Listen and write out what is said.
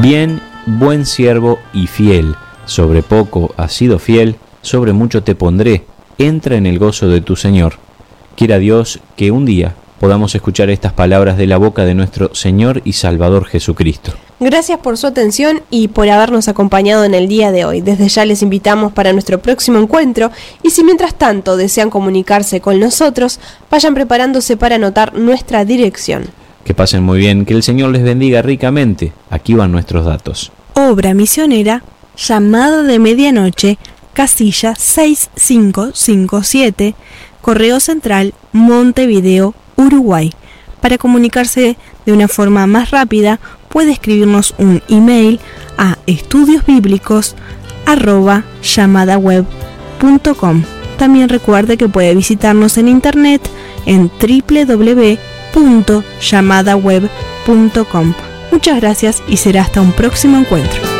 Bien, buen siervo y fiel, sobre poco has sido fiel, sobre mucho te pondré, entra en el gozo de tu Señor. Quiera Dios que un día podamos escuchar estas palabras de la boca de nuestro Señor y Salvador Jesucristo. Gracias por su atención y por habernos acompañado en el día de hoy. Desde ya les invitamos para nuestro próximo encuentro y si mientras tanto desean comunicarse con nosotros, vayan preparándose para anotar nuestra dirección. Que pasen muy bien, que el Señor les bendiga ricamente. Aquí van nuestros datos. Obra misionera, llamada de medianoche, casilla 6557, Correo Central, Montevideo, Uruguay. Para comunicarse de una forma más rápida, puede escribirnos un email a estudiosbiblicos@llamadaweb.com. También recuerde que puede visitarnos en internet en www.llamadaweb.com. Muchas gracias y será hasta un próximo encuentro.